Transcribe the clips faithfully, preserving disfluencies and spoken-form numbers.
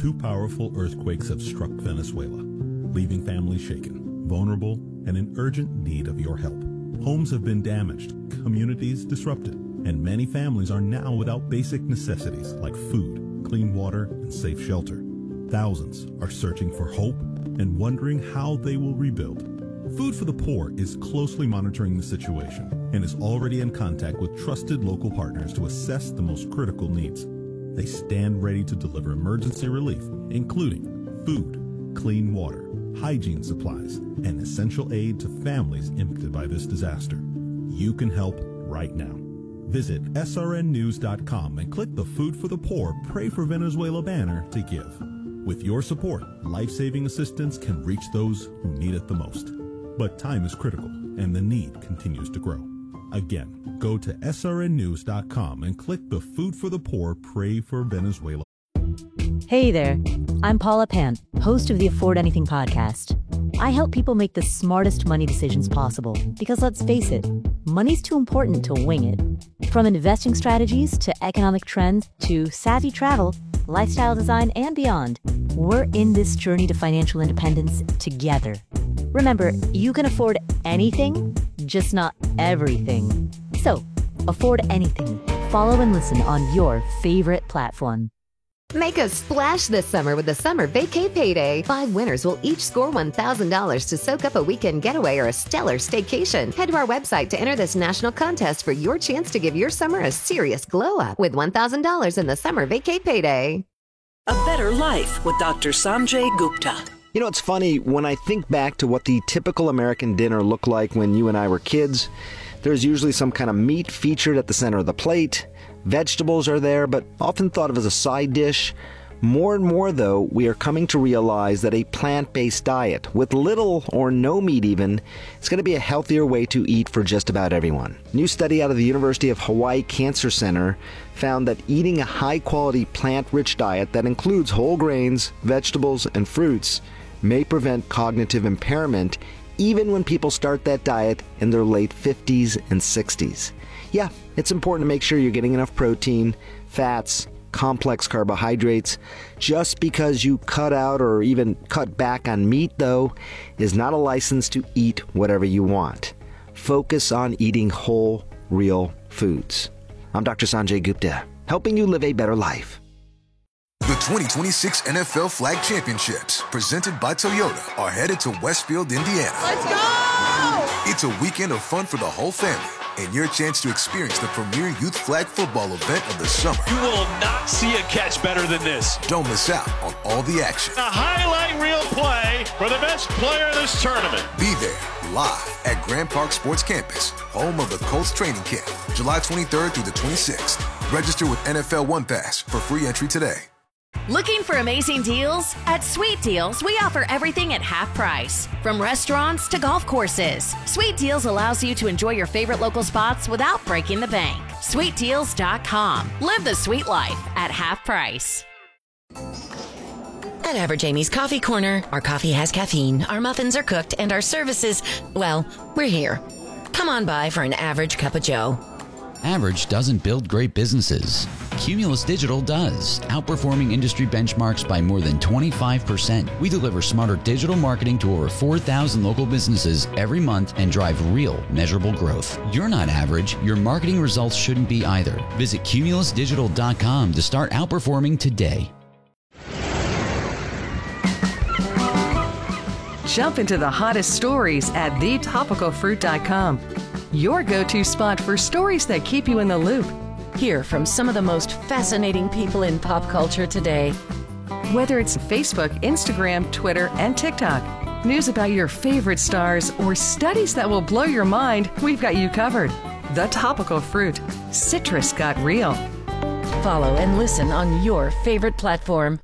Two powerful earthquakes have struck Venezuela, leaving families shaken, vulnerable, and in urgent need of your help. Homes have been damaged, communities disrupted, and many families are now without basic necessities like food, clean water, and safe shelter. Thousands are searching for hope and wondering how they will rebuild. Food for the Poor is closely monitoring the situation and is already in contact with trusted local partners to assess the most critical needs. They stand ready to deliver emergency relief, including food, clean water, hygiene supplies, and essential aid to families impacted by this disaster. You can help right now. Visit S R N news dot com and click the Food for the Poor Pray for Venezuela banner to give. With your support, life-saving assistance can reach those who need it the most. But time is critical, and the need continues to grow. Again, go to S R N news dot com and click the Food for the Poor Pray for Venezuela. Hey there, I'm Paula Pant, host of the Afford Anything podcast. I help people make the smartest money decisions possible because, let's face it, money's too important to wing it. From investing strategies to economic trends to savvy travel, lifestyle design, and beyond, we're in this journey to financial independence together. Remember, you can afford anything, just not everything. So, afford anything. Follow and listen on your favorite platform. Make a splash this summer with the Summer Vacay Payday. Five winners will each score one thousand dollars to soak up a weekend getaway or a stellar staycation. Head to our website to enter this national contest for your chance to give your summer a serious glow up with one thousand dollars in the Summer Vacay Payday. A Better Life with Doctor Sanjay Gupta. You know, it's funny, when I think back to what the typical American dinner looked like when you and I were kids, there's usually some kind of meat featured at the center of the plate. Vegetables are there, but often thought of as a side dish. More and more, though, we are coming to realize that a plant-based diet, with little or no meat even, is going to be a healthier way to eat for just about everyone. A new study out of the University of Hawaii Cancer Center found that eating a high-quality plant-rich diet that includes whole grains, vegetables, and fruits may prevent cognitive impairment even when people start that diet in their late fifties and sixties. Yeah, it's important to make sure you're getting enough protein, fats, complex carbohydrates. Just because you cut out or even cut back on meat, though, is not a license to eat whatever you want. Focus on eating whole, real foods. I'm Doctor Sanjay Gupta, helping you live a better life. The twenty twenty-six N F L Flag Championships, presented by Toyota, are headed to Westfield, Indiana. Let's go! It's a weekend of fun for the whole family, and your chance to experience the premier youth flag football event of the summer. You will not see a catch better than this. Don't miss out on all the action. A highlight reel play for the best player in this tournament. Be there, live at Grand Park Sports Campus, home of the Colts training camp, July twenty-third through the twenty-sixth. Register with N F L One Pass for free entry today. Looking for amazing deals? At Sweet Deals, we offer everything at half price. From restaurants to golf courses, Sweet Deals allows you to enjoy your favorite local spots without breaking the bank. sweet deals dot com. Live the sweet life at half price. At Average Amy's Coffee Corner, our coffee has caffeine, our muffins are cooked, and our services, well, we're here. Come on by for an average cup of joe. Average doesn't build great businesses. Cumulus Digital does, outperforming industry benchmarks by more than twenty-five percent. We deliver smarter digital marketing to over four thousand local businesses every month and drive real, measurable growth. You're not average. Your marketing results shouldn't be either. Visit cumulus digital dot com to start outperforming today. Jump into the hottest stories at the topical fruit dot com. Your go-to spot for stories that keep you in the loop. Hear from some of the most fascinating people in pop culture today. Whether it's Facebook, Instagram, Twitter, and TikTok, news about your favorite stars, or studies that will blow your mind, we've got you covered. The Topical Fruit. Citrus got real. Follow and listen on your favorite platform.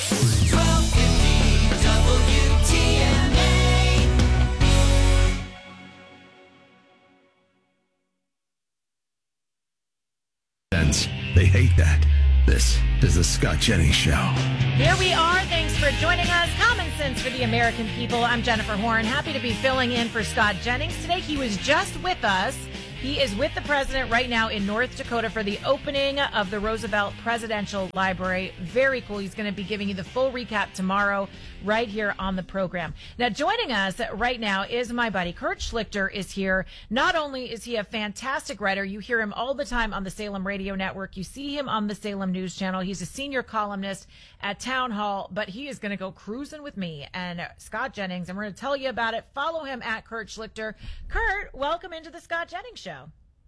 They hate that. This is the Scott Jennings Show. Here we are. Thanks for joining us. Common Sense for the American People. I'm Jennifer Horn. Happy to be filling in for Scott Jennings. Today he was just with us. He is with the president right now in North Dakota for the opening of the Roosevelt Presidential Library. Very cool. He's going to be giving you the full recap tomorrow right here on the program. Now, joining us right now is my buddy Kurt Schlichter is here. Not only is he a fantastic writer, you hear him all the time on the Salem Radio Network. You see him on the Salem News Channel. He's a senior columnist at Town Hall, but he is going to go cruising with me and Scott Jennings, and we're going to tell you about it. Follow him at Kurt Schlichter. Kurt, welcome into the Scott Jennings Show.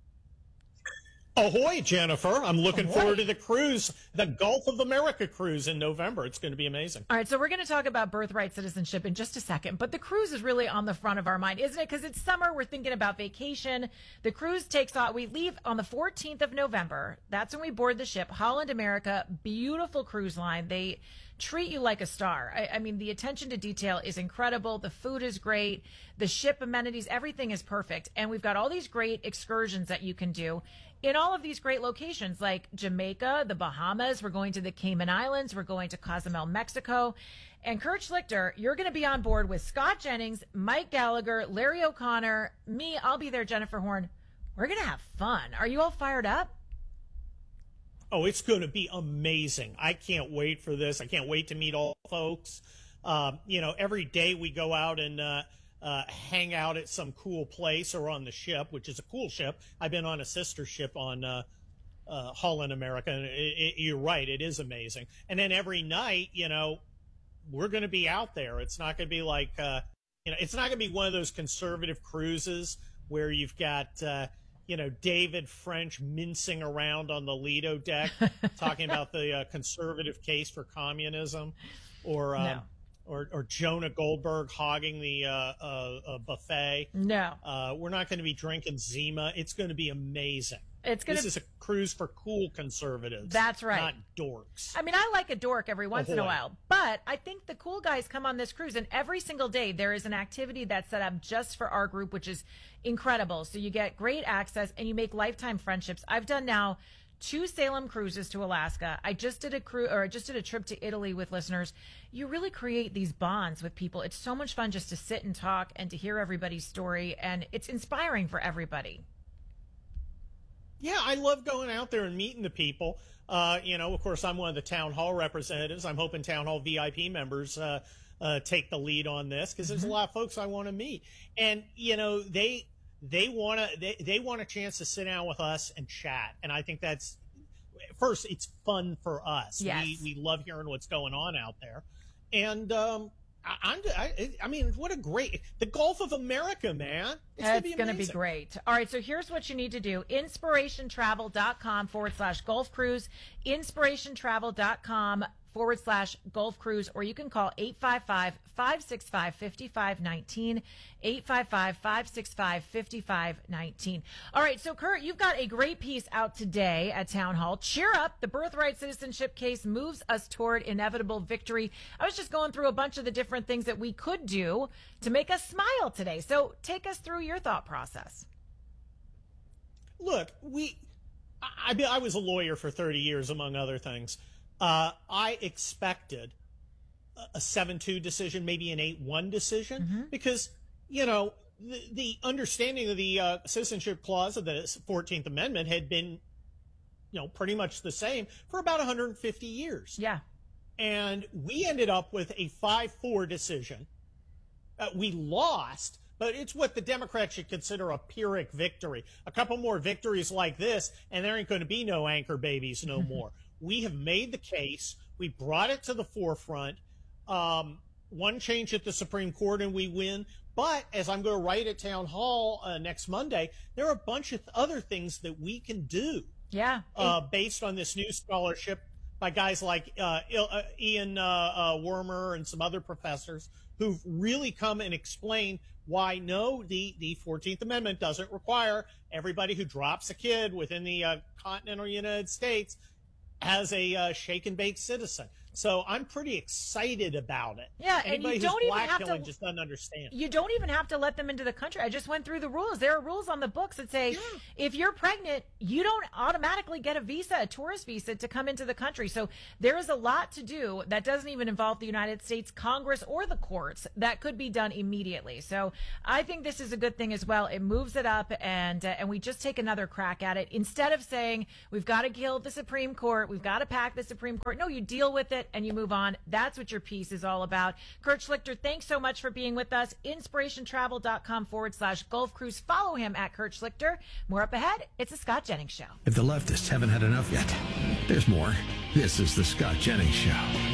Ahoy, Jennifer. I'm looking Ahoy. forward to the cruise, the Gulf of America cruise in November. It's going to be amazing. All right, so we're going to talk about birthright citizenship in just a second, but the cruise is really on the front of our mind, isn't it? Because it's summer, we're thinking about vacation. The cruise takes off, we leave on the fourteenth of November. That's when we board the ship. Holland America, beautiful cruise line. They treat you like a star. I, I mean, the attention to detail is incredible. The food is great. The ship amenities, everything is perfect. And we've got all these great excursions that you can do in all of these great locations like Jamaica, the Bahamas. We're going to the Cayman Islands. We're going to Cozumel, Mexico. And Kurt Schlichter, you're going to be on board with Scott Jennings, Mike Gallagher, Larry O'Connor, me. I'll be there, Jennifer Horn. We're going to have fun. Are you all fired up? Oh, it's going to be amazing. I can't wait for this. I can't wait to meet all folks. Um, you know, every day we go out and uh, uh, hang out at some cool place or on the ship, which is a cool ship. I've been on a sister ship on uh, uh, Holland America, and it, it, you're right, it is amazing. And then every night, you know, we're going to be out there. It's not going to be like, uh, you know, it's not going to be one of those conservative cruises where you've got uh, – you know, David French mincing around on the Lido deck, talking about the uh, conservative case for communism, or uh, no. or, or Jonah Goldberg hogging the uh, uh, uh, buffet. No, uh, we're not going to be drinking Zima. It's going to be amazing. It's gonna, this is a cruise for cool conservatives. That's right. Not dorks. I mean, I like a dork every once Ahoy. in a while, but I think the cool guys come on this cruise, and every single day there is an activity that's set up just for our group, which is incredible. So you get great access and you make lifetime friendships. I've done now two Salem cruises to Alaska. I just did a cruise, or I just did a trip to Italy with listeners. You really create these bonds with people. It's so much fun just to sit and talk and to hear everybody's story, and it's inspiring for everybody. Yeah, I love going out there and meeting the people. Uh, you know, of course, I'm one of the town hall representatives. I'm hoping town hall V I P members uh, uh, take the lead on this, because there's Mm-hmm. a lot of folks I want to meet. And, you know, they they want to they, they want a chance to sit down with us and chat. And I think that's, first, it's fun for us. Yes. We, we love hearing what's going on out there. And, um, I, I'm, I, I mean, what a great, the Gulf of America, man. It's It's going to be great. All right, so here's what you need to do. Inspirationtravel.com forward slash Gulf Cruise. Inspirationtravel.com forward slash Gulf Cruise, or you can call eight five five, five six five, five five one nine, eight five five, five six five, five five one nine. All right, so Kurt, you've got a great piece out today at Town Hall. Cheer up, the birthright citizenship case moves us toward inevitable victory. I was just going through a bunch of the different things that we could do to make us smile today. So take us through your thought process. Look, we, I, I, I was a lawyer for thirty years, among other things. Uh, I expected a seven two decision, maybe an eight one decision, Mm-hmm. because, you know, the, the understanding of the uh, citizenship clause of the fourteenth Amendment had been, you know, pretty much the same for about one hundred fifty years. Yeah. And we ended up with a five four decision. Uh, we lost, but it's what the Democrats should consider a Pyrrhic victory. A couple more victories like this, and there ain't going to be no anchor babies no more. We have made the case. We brought it to the forefront. Um, one change at the Supreme Court and we win. But as I'm going to write at Town Hall uh, next Monday, there are a bunch of other things that we can do. Yeah. Uh, based on this new scholarship by guys like uh, Ian uh, uh, Wormer and some other professors who've really come and explained why, no, the, the fourteenth Amendment doesn't require everybody who drops a kid within the uh, continental United States as a uh, shake and bake citizen. So I'm pretty excited about it. Yeah, Anybody and you who's don't even black have killing to just doesn't understand. You don't even have to let them into the country. I just went through the rules. There are rules on the books that say yeah. if you're pregnant, you don't automatically get a visa, a tourist visa, to come into the country. So there is a lot to do that doesn't even involve the United States Congress or the courts that could be done immediately. So I think this is a good thing as well. It moves it up, and uh, and we just take another crack at it instead of saying we've got to kill the Supreme Court, we've got to pack the Supreme Court. No, you deal with it and you move on. That's what your piece is all about. Kurt Schlichter, thanks so much for being with us. inspirationtravel.com forward slash Gulf Cruise. Follow him at Kurt Schlichter. More up ahead. It's a Scott Jennings Show. If the leftists haven't had enough yet, there's more. This is the Scott Jennings Show.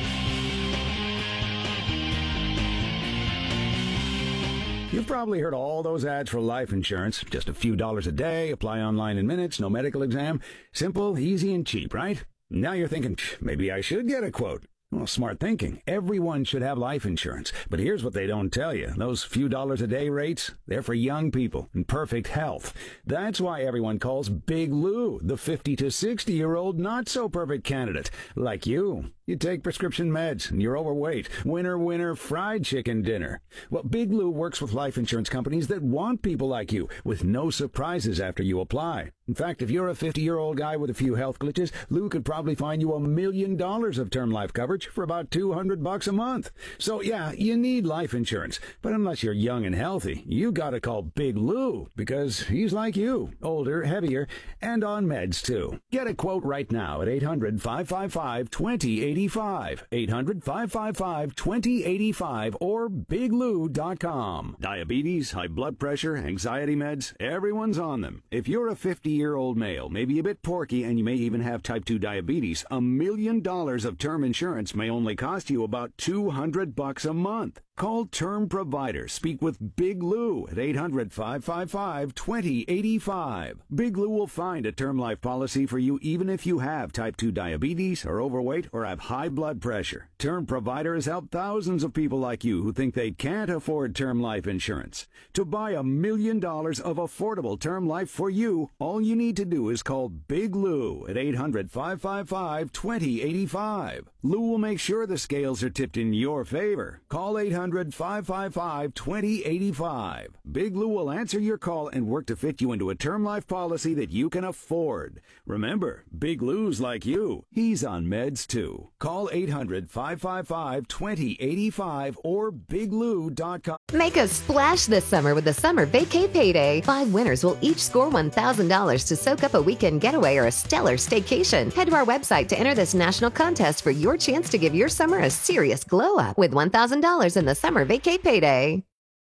You've probably heard all those ads for life insurance. Just a few dollars a day, apply online in minutes, no medical exam. Simple, easy, and cheap, right? Now you're thinking, maybe I should get a quote. Well, smart thinking. Everyone should have life insurance. But here's what they don't tell you. Those few dollars a day rates, they're for young people in perfect health. That's why everyone calls Big Lou the fifty to sixty-year-old not-so-perfect candidate. Like you. You take prescription meds, and you're overweight. Winner, winner, fried chicken dinner. Well, Big Lou works with life insurance companies that want people like you, with no surprises after you apply. In fact, if you're a fifty-year-old guy with a few health glitches, Lou could probably find you a million dollars of term life coverage for about two hundred bucks a month. So, yeah, you need life insurance. But unless you're young and healthy, you gotta call Big Lou, because he's like you, older, heavier, and on meds, too. Get a quote right now at eight hundred, five five five, two zero eight five. eight hundred, five five five, two zero eight five or big lou dot com. Diabetes, high blood pressure, anxiety meds, everyone's on them. If you're a fifty-year-old male, maybe a bit porky, and you may even have type two diabetes, a million dollars of term insurance may only cost you about two hundred bucks a month. Call Term Provider. Speak with Big Lou at eight hundred, five five five, two zero eight five. Big Lou will find a term life policy for you even if you have type two diabetes, are overweight, or have high blood pressure. Term Provider has helped thousands of people like you who think they can't afford term life insurance. To buy a million dollars of affordable term life for you, all you need to do is call Big Lou at eight hundred, five five five, two zero eight five. Lou will make sure the scales are tipped in your favor. Call eight hundred, five five five, two zero eight five. Big Lou will answer your call and work to fit you into a term life policy that you can afford. Remember, Big Lou's like you. He's on meds too. Call eight hundred, five five five, two zero eight five or big lou dot com. Make a splash this summer with the Summer Vacay Payday. Five winners will each score one thousand dollars to soak up a weekend getaway or a stellar staycation. Head to our website to enter this national contest for your chance to give your summer a serious glow up with one thousand dollars in the Summer Vacay Payday.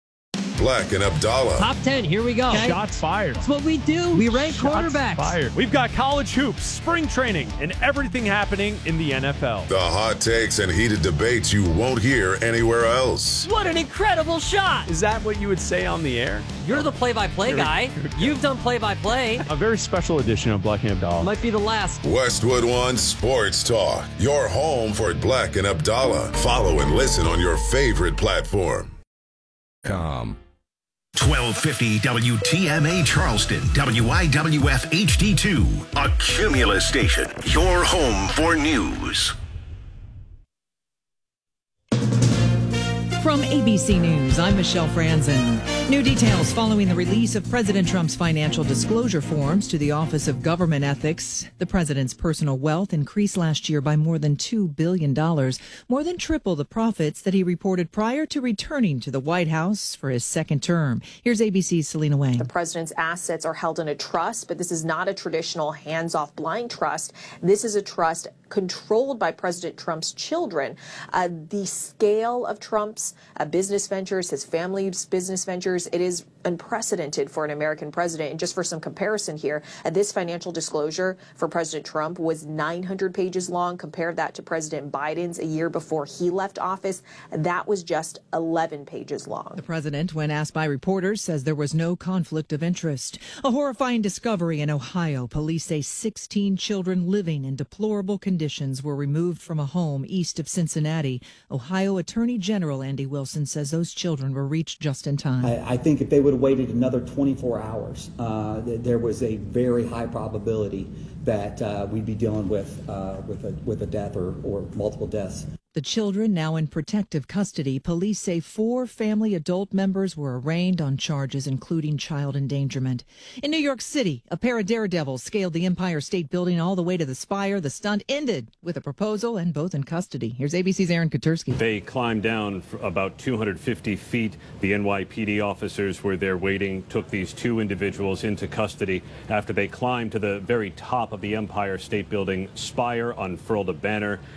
Black and Abdallah. Top ten, here we go. Okay. Shots fired. That's what we do. We rank Shots quarterbacks. Fired. We've got college hoops, spring training, and everything happening in the N F L. The hot takes and heated debates you won't hear anywhere else. What an incredible shot. Is that what you would say on the air? You're the play-by-play guy. You've done play-by-play. A very special edition of Black and Abdallah. Might be the last. Westwood One Sports Talk. Your home for Black and Abdallah. Follow and listen on your favorite platform. Com. twelve fifty W T M A Charleston, W I W F H D two, a Cumulus station, your home for news. From A B C News, I'm Michelle Franzen. New details following the release of President Trump's financial disclosure forms to the Office of Government Ethics. The president's personal wealth increased last year by more than two billion dollars, more than triple the profits that he reported prior to returning to the White House for his second term. Here's A B C's Selena Wang. The president's assets are held in a trust, but this is not a traditional hands-off blind trust. This is a trust controlled by President Trump's children. Uh, the scale of Trump's uh, business ventures, his family's business ventures, it is unprecedented for an American president. And just for some comparison here, uh, this financial disclosure for President Trump was nine hundred pages long. Compare that to President Biden's a year before he left office. That was just eleven pages long. The president, when asked by reporters, says there was no conflict of interest. A horrifying discovery in Ohio. Police say sixteen children living in deplorable conditions were removed from a home east of Cincinnati. Ohio Attorney General Andy Andy Wilson says those children were reached just in time. I, I think if they would have waited another twenty-four hours, uh, there was a very high probability that uh, we'd be dealing with uh, with a with a death or, or multiple deaths. The children now in protective custody. Police say four family adult members were arraigned on charges including child endangerment. In New York City, a pair of daredevils scaled the Empire State Building all the way to the spire. The stunt ended with a proposal and both in custody. Here's A B C's Aaron Katersky. They climbed down for about two hundred fifty feet. The N Y P D officers were there waiting, took these two individuals into custody after they climbed to the very top of the Empire State Building spire, unfurled a banner